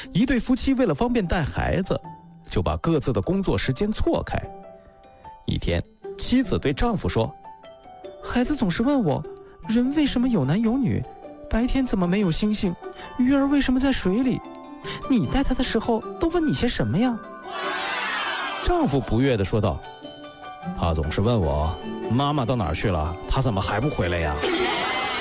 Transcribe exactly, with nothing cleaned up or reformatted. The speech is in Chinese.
一对夫妻为了方便带孩子，就把各自的工作时间错开。一天，妻子对丈夫说：孩子总是问我，人为什么有男有女？白天怎么没有星星？鱼儿为什么在水里？你带他的时候都问你些什么呀？丈夫不悦地说道：他总是问我，妈妈到哪儿去了？他怎么还不回来呀？